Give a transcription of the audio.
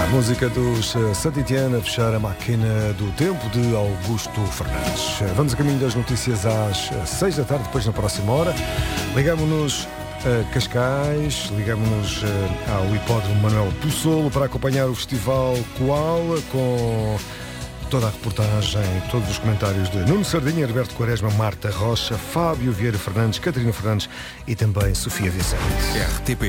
Música dos Saint-Étienne a fechar a máquina do tempo de Augusto Fernandes. Vamos a caminho das notícias às 6 da tarde, depois na próxima hora. Ligamos-nos a Cascais, ligamos-nos ao Hipódromo Manuel Possolo para acompanhar o Festival Koala com toda a reportagem, todos os comentários de Nuno Sardinha, Herberto Quaresma, Marta Rocha, Fábio Vieira Fernandes, Catarina Fernandes e também Sofia Vicente. RTP